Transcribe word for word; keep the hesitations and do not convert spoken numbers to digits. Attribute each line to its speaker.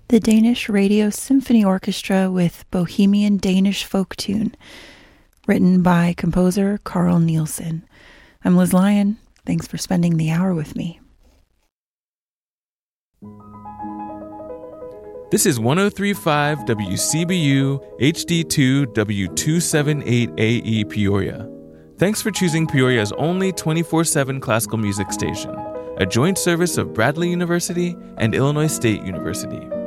Speaker 1: the Danish Radio Symphony Orchestra with Bohemian Danish Folk Tune, written by composer Carl Nielsen. I'm Liz Lyon. Thanks for spending the hour with me.
Speaker 2: This is one oh three point five W C B U H D two W two seventy-eight A E Peoria. Thanks for choosing Peoria's only twenty-four seven classical music station, a joint service of Bradley University and Illinois State University.